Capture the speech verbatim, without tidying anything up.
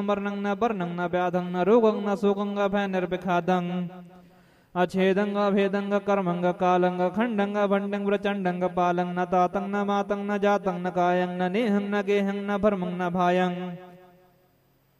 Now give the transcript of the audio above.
मरणं न वर्णं न व्याधं न रोगं न शोकं भयनिर्विखादं अछेदं अभेदं कर्मं कालं खंडं भंडं प्रचंडं पालं न तातं न मातं न जातं न कायं न नेहं न गेहं न भर्मं न भायं